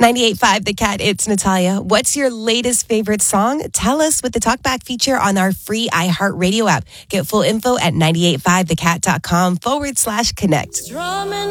98.5 The Cat, it's Natalia. What's your latest favorite song? Tell us with the Talkback feature on our free iHeartRadio app. Get full info at 985thecat.com/connect.